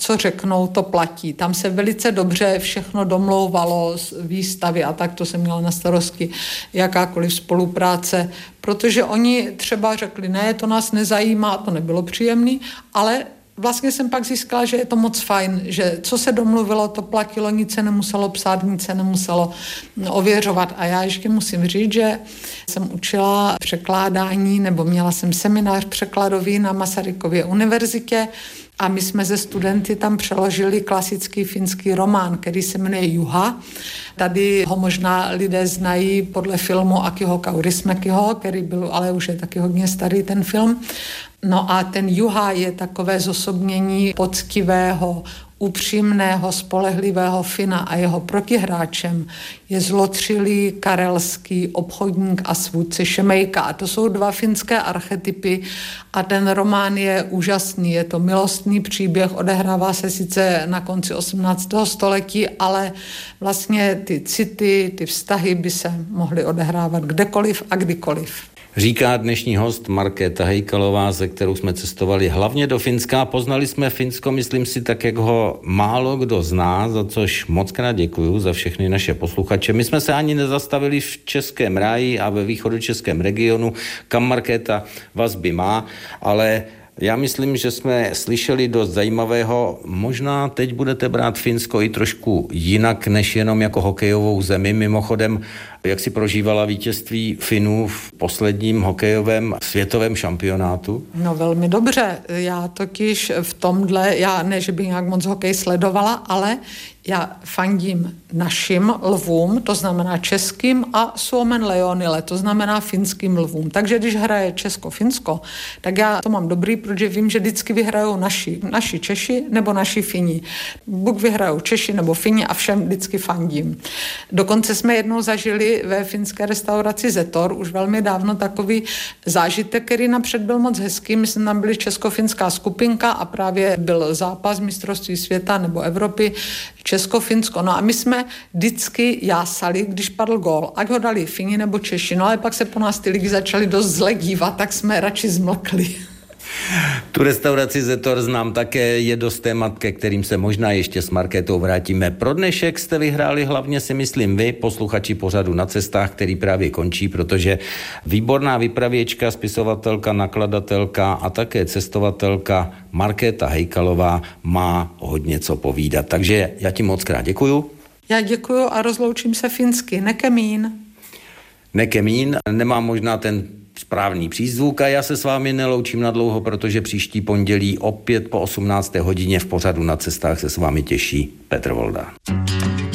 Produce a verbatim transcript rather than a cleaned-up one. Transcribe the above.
co řeknou, to platí. Tam se velice dobře všechno domlouvalo, výstavy a tak, to jsem měla na starosti, jakákoliv spolupráce, protože oni třeba řekli, ne, to nás nezajímá, to nebylo příjemný, ale vlastně jsem pak získala, že je to moc fajn, že co se domluvilo, to platilo, nic se nemuselo psát, nic se nemuselo ověřovat. A já ještě musím říct, že jsem učila překládání, nebo měla jsem seminář překladový na Masarykově univerzitě a my jsme ze studenty tam přeložili klasický finský román, který se jmenuje Juha. Tady ho možná lidé znají podle filmu Akiho Kaurismäkiho, který byl, ale už je taky hodně starý ten film. No a ten Juha je takové zosobnění poctivého, upřímného, spolehlivého Fina a jeho protihráčem je zlotřilý karelský obchodník a svůdce Šemejka. A to jsou dva finské archetypy a ten román je úžasný. Je to milostný příběh, odehrává se sice na konci osmnáctého století, ale vlastně ty city, ty vztahy by se mohly odehrávat kdekoliv a kdykoliv. Říká dnešní host Markéta Hejkalová, se kterou jsme cestovali hlavně do Finska. Poznali jsme Finsko, myslím si, tak, jak ho málo kdo zná, za což moc krát děkuju za všechny naše posluchače. My jsme se ani nezastavili v Českém ráji a ve východočeském regionu, kam Markéta vazby má, ale já myslím, že jsme slyšeli dost zajímavého. Možná teď budete brát Finsko i trošku jinak, než jenom jako hokejovou zemi. Mimochodem, jak si prožívala vítězství Finů v posledním hokejovém světovém šampionátu? No velmi dobře. Já totiž v tomhle, já ne, že bych nějak moc hokej sledovala, ale já fandím našim lvům, to znamená českým, a Suomen Lejonille, to znamená finským lvům. Takže když hraje Česko-Finsko, tak já to mám dobrý, protože vím, že vždycky vyhrajou naši, naši Češi nebo naši Fini. Buď vyhrajou Češi nebo Fini a všem vždycky fandím. Dokonce jsme jednou zažili ve finské restauraci Zetor, už velmi dávno, takový zážitek, který napřed byl moc hezký. My jsme tam byli česko-finská skupinka a právě byl zápas mistrovství světa nebo Evropy, Česko-Finsko. No a my jsme vždycky jásali, když padl gól, ať ho dali Fini nebo Češi. No ale pak se po nás ty lidi začali dost zle dívat, tak jsme radši zmlkli. Tu restauraci Zetor znám také, je dost témat, ke kterým se možná ještě s Markétou vrátíme. Pro dnešek jste vyhráli hlavně, si myslím, vy, posluchači pořadu Na cestách, který právě končí, protože výborná vypravěčka, spisovatelka, nakladatelka a také cestovatelka Markéta Hejkalová má hodně co povídat. Takže já ti moc krát děkuju. Já děkuju a rozloučím se finsky. Nekemín. Nekemín, nemám možná ten správný přízvuk a já se s vámi neloučím na dlouho, protože příští pondělí opět po osmnácté hodině v pořadu Na cestách se s vámi těší Petr Volda.